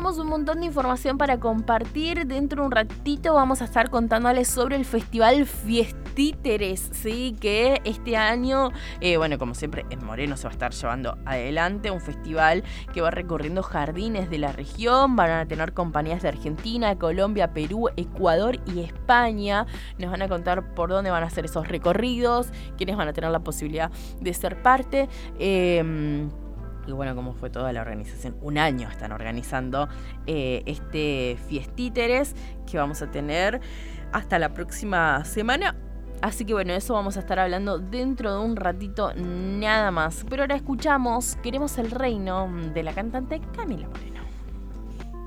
tenemos un montón de información para compartir. Dentro de un ratito vamos a estar contándoles sobre el Festival Fiestíteres, ¿sí? Que este año, como siempre, en Moreno se va a estar llevando adelante un festival que va recorriendo jardines de la región. Van a tener compañías de Argentina, Colombia, Perú, Ecuador y España. Nos van a contar por dónde van a hacer esos recorridos, quiénes van a tener la posibilidad de ser parte. Y bueno, cómo fue toda la organización. Un año están organizando este Fiestíteres que vamos a tener hasta la próxima semana. Así que bueno, eso vamos a estar hablando dentro de un ratito nada más. Pero ahora escuchamos Queremos el Reino de la cantante Camila Moreno.